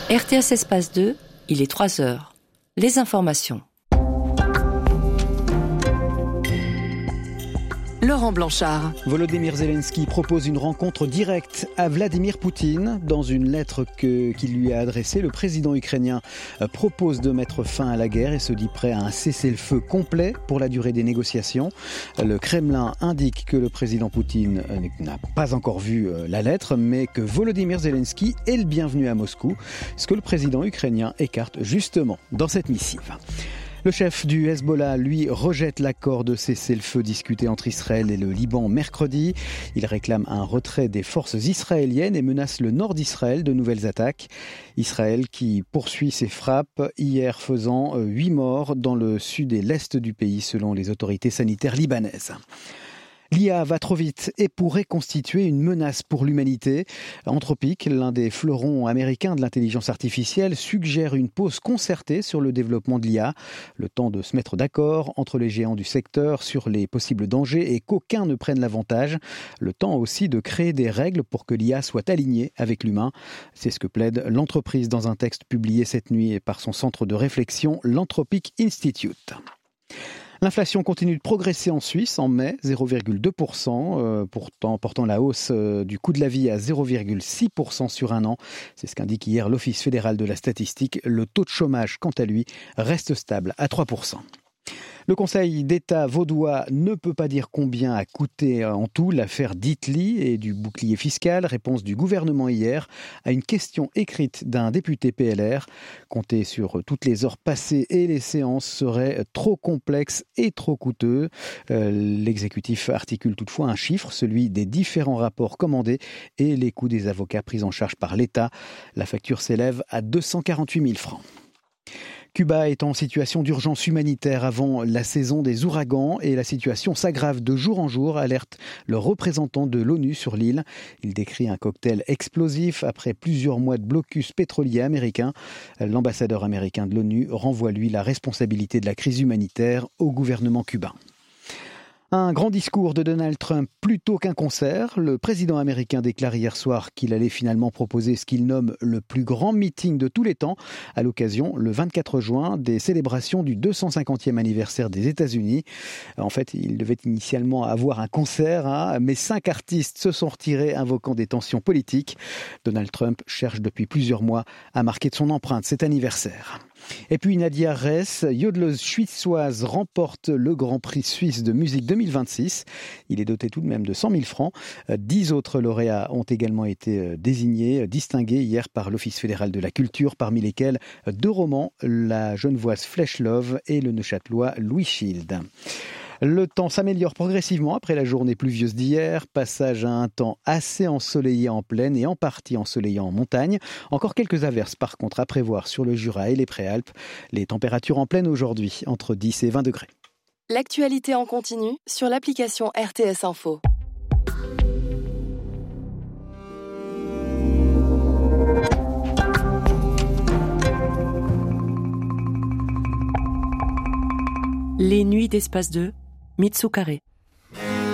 RTS Espace 2, il est 3 heures. Les informations. Laurent Blanchard. Volodymyr Zelensky propose une rencontre directe à Vladimir Poutine. Dans une lettre qu'il lui a adressée, le président ukrainien propose de mettre fin à la guerre et se dit prêt à un cessez-le-feu complet pour la durée des négociations. Le Kremlin indique que le président Poutine n'a pas encore vu la lettre, mais que Volodymyr Zelensky est le bienvenu à Moscou, ce que le président ukrainien écarte justement dans cette missive. Le chef du Hezbollah, lui, rejette l'accord de cessez-le-feu discuté entre Israël et le Liban mercredi. Il réclame un retrait des forces israéliennes et menace le nord d'Israël de nouvelles attaques. Israël qui poursuit ses frappes, hier faisant 8 morts dans le sud et l'est du pays selon les autorités sanitaires libanaises. L'IA va trop vite et pourrait constituer une menace pour l'humanité. Anthropic, l'un des fleurons américains de l'intelligence artificielle, suggère une pause concertée sur le développement de l'IA. Le temps de se mettre d'accord entre les géants du secteur sur les possibles dangers et qu'aucun ne prenne l'avantage. Le temps aussi de créer des règles pour que l'IA soit alignée avec l'humain. C'est ce que plaide l'entreprise dans un texte publié cette nuit par son centre de réflexion, l'Anthropic Institute. L'inflation continue de progresser en Suisse en mai, 0,2%, portant la hausse du coût de la vie à 0,6% sur un an. C'est ce qu'indique hier l'Office fédéral de la statistique. Le taux de chômage, quant à lui, reste stable à 3%. Le Conseil d'État vaudois ne peut pas dire combien a coûté en tout l'affaire d'Itli et du bouclier fiscal. Réponse du gouvernement hier à une question écrite d'un député PLR. Compter sur toutes les heures passées et les séances serait trop complexe et trop coûteux. L'exécutif articule toutefois un chiffre, celui des différents rapports commandés et les coûts des avocats pris en charge par l'État. La facture s'élève à 248 000 francs. Cuba est en situation d'urgence humanitaire avant la saison des ouragans et la situation s'aggrave de jour en jour, alerte le représentant de l'ONU sur l'île. Il décrit un cocktail explosif après plusieurs mois de blocus pétrolier américain. L'ambassadeur américain de l'ONU renvoie lui la responsabilité de la crise humanitaire au gouvernement cubain. Un grand discours de Donald Trump plutôt qu'un concert. Le président américain déclare hier soir qu'il allait finalement proposer ce qu'il nomme le plus grand meeting de tous les temps à l'occasion, le 24 juin, des célébrations du 250e anniversaire des États-Unis. En fait, il devait initialement avoir un concert, mais 5 artistes se sont retirés invoquant des tensions politiques. Donald Trump cherche depuis plusieurs mois à marquer de son empreinte cet anniversaire. Et puis Nadia Ress, yodeleuse suissoise, remporte le Grand Prix suisse de musique 2026. Il est doté tout de même de 100 000 francs. 10 autres lauréats ont également été distingués hier par l'Office fédéral de la culture, parmi lesquels 2 romans, la genevoise Flèche Love et le neuchâtelois Louis Schild. Le temps s'améliore progressivement après la journée pluvieuse d'hier. Passage à un temps assez ensoleillé en plaine et en partie ensoleillant en montagne. Encore quelques averses par contre à prévoir sur le Jura et les Préalpes. Les températures en plaine aujourd'hui, entre 10 et 20 degrés. L'actualité en continu sur l'application RTS Info. Les nuits d'Espace 2, Mitsu Carré.